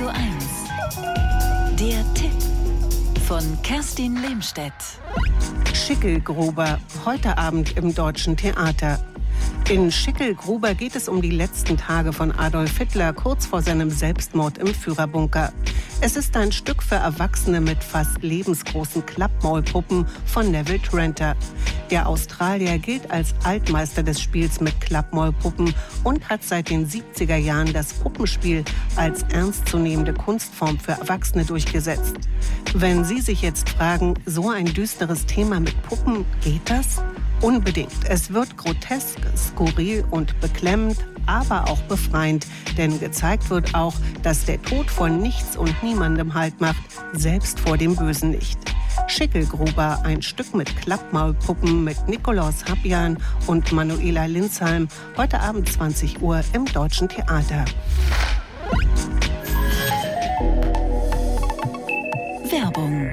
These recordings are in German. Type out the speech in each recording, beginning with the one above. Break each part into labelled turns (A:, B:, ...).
A: Radio 1. Der Tipp von Kerstin Lehmstedt.
B: Schicklgruber, heute Abend im Deutschen Theater. In Schicklgruber geht es um die letzten Tage von Adolf Hitler kurz vor seinem Selbstmord im Führerbunker. Es ist ein Stück für Erwachsene mit fast lebensgroßen Klappmaulpuppen von Neville Trenter. Der Australier gilt als Altmeister des Spiels mit Klappmaulpuppen und hat seit den 70er Jahren das Puppenspiel als ernstzunehmende Kunstform für Erwachsene durchgesetzt. Wenn Sie sich jetzt fragen, so ein düsteres Thema mit Puppen, geht das? Unbedingt. Es wird grotesk, skurril und beklemmend, aber auch befreiend. Denn gezeigt wird auch, dass der Tod vor nichts und niemandem Halt macht, selbst vor dem Bösen nicht. Schicklgruber, ein Stück mit Klappmaulpuppen mit Nikolaus Habjan und Manuela Linsheim, heute Abend 20 Uhr im Deutschen Theater.
A: Werbung.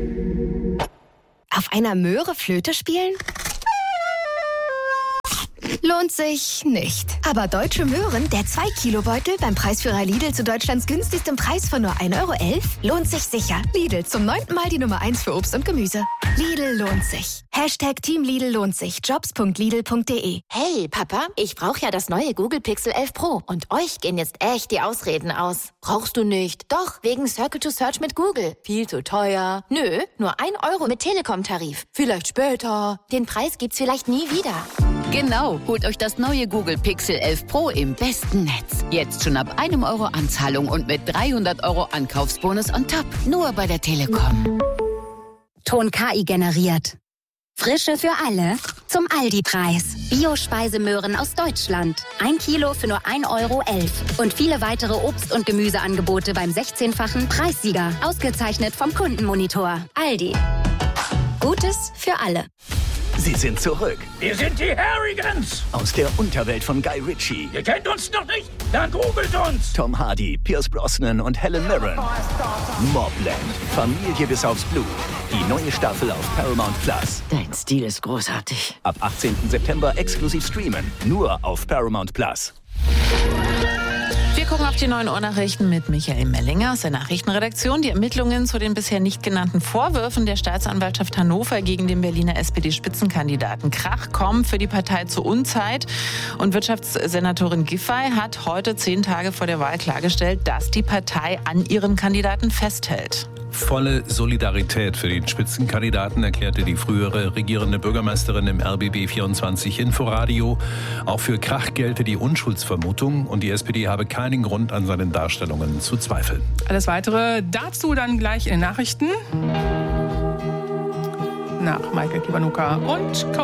C: Auf einer Möhre Flöte spielen? Lohnt sich nicht. Aber Deutsche Möhren, der 2-Kilo-Beutel beim Preisführer Lidl zu Deutschlands günstigstem Preis von nur 1,11 €, lohnt sich sicher. Lidl, zum 9. Mal die Nummer 1 für Obst und Gemüse. Lidl lohnt sich. #Team Lidl lohnt sich. Jobs.lidl.de.
D: Hey, Papa, ich brauche ja das neue Google Pixel 11 Pro. Und euch gehen jetzt echt die Ausreden aus. Brauchst du nicht? Doch, wegen Circle to Search mit Google. Viel zu teuer. Nö, nur 1 € mit Telekom-Tarif. Vielleicht später. Den Preis gibt's vielleicht nie wieder.
E: Genau, holt euch das neue Google Pixel 11 Pro im besten Netz. Jetzt schon ab 1 € Anzahlung und mit 300 € Ankaufsbonus on top. Nur bei der Telekom.
F: Ton KI generiert. Frische für alle zum Aldi-Preis. Bio-Speisemöhren aus Deutschland. 1 Kilo für nur 1,11 € Und viele weitere Obst- und Gemüseangebote beim 16-fachen Preissieger. Ausgezeichnet vom Kundenmonitor. Aldi. Gutes für alle.
G: Sie sind zurück.
H: Wir sind die Harrigans.
G: Aus der Unterwelt von Guy Ritchie.
H: Ihr kennt uns noch nicht? Dann googelt uns.
G: Tom Hardy, Pierce Brosnan und Helen Mirren. Mobland. Familie bis aufs Blut. Die neue Staffel auf Paramount Plus.
E: Dein Stil ist großartig.
G: Ab 18. September exklusiv streamen. Nur auf Paramount Plus.
I: Wir gucken auf die 9 Uhr Nachrichten mit Michael Mellinger aus der Nachrichtenredaktion. Die Ermittlungen zu den bisher nicht genannten Vorwürfen der Staatsanwaltschaft Hannover gegen den Berliner SPD-Spitzenkandidaten Krach kommen für die Partei zur Unzeit. Und Wirtschaftssenatorin Giffey hat heute 10 Tage vor der Wahl klargestellt, dass die Partei an ihrem Kandidaten festhält.
J: Volle Solidarität für den Spitzenkandidaten erklärte die frühere regierende Bürgermeisterin im RBB 24 Inforadio. Auch für Krach gelte die Unschuldsvermutung und die SPD habe keinen Grund, an seinen Darstellungen zu zweifeln.
K: Alles Weitere dazu dann gleich in den Nachrichten nach Michael Kiwanuka und